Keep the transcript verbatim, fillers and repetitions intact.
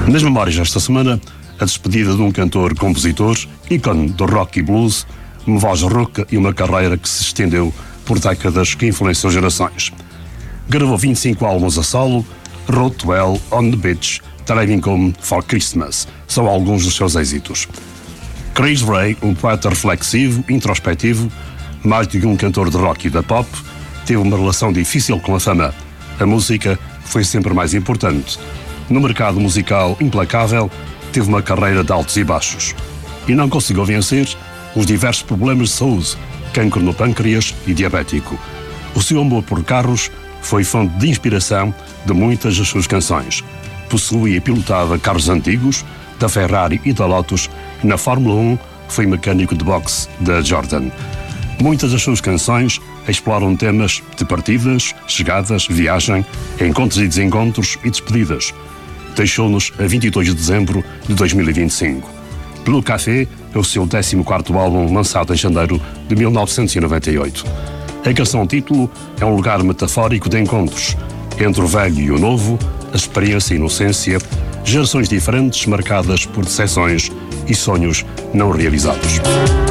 Nas memórias desta semana, a despedida de um cantor-compositor, ícone do rock e blues, uma voz rouca e uma carreira que se estendeu por décadas que influenciou gerações. Gravou vinte e cinco álbuns a solo, Wrote Well, On the Beach, Driving Home for Christmas, são alguns dos seus êxitos. Chris Ray, um poeta reflexivo, introspectivo, mais do que um cantor de rock e da pop, teve uma relação difícil com a fama. A música foi sempre mais importante. No mercado musical implacável, teve uma carreira de altos e baixos. E não conseguiu vencer os diversos problemas de saúde, cancro no pâncreas e diabético. O seu amor por carros foi fonte de inspiração de muitas das suas canções. Possuía e pilotava carros antigos, da Ferrari e da Lotus, e na Fórmula um foi mecânico de boxe da Jordan. Muitas das suas canções exploram temas de partidas, chegadas, viagem, encontros e desencontros e despedidas. Deixou-nos a vinte e dois de dezembro de dois mil e vinte e cinco. Blue Café é o seu décimo quarto álbum, lançado em janeiro de mil novecentos e noventa e oito. A canção título é um lugar metafórico de encontros entre o velho e o novo, a experiência e a inocência, gerações diferentes marcadas por decepções e sonhos não realizados.